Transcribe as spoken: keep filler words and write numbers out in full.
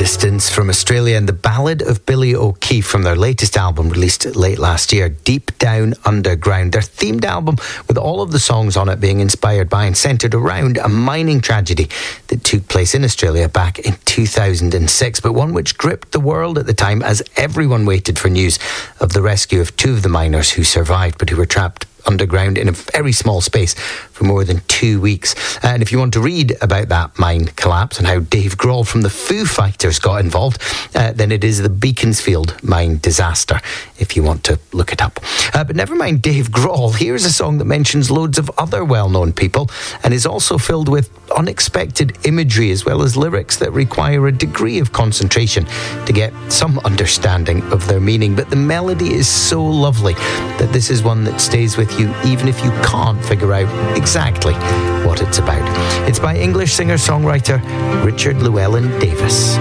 Distance from Australia and the Ballad of Billy O'Keefe from their latest album released late last year, Deep Down Underground. Their themed album with all of the songs on it being inspired by and centred around a mining tragedy that took place in Australia back in two thousand six, but one which gripped the world at the time as everyone waited for news of the rescue of two of the miners who survived but who were trapped underground in a very small space for more than two weeks. And if you want to read about that mine collapse and how Dave Grohl from the Foo Fighters got involved, uh, then it is the Beaconsfield mine disaster, if you want to look it up. Uh, but never mind Dave Grohl, here's a song that mentions loads of other well-known people and is also filled with unexpected imagery as well as lyrics that require a degree of concentration to get some understanding of their meaning. But the melody is so lovely that this is one that stays with you even if you can't figure out exactly what it's about. It's by English singer-songwriter Richard Llewellyn Davis.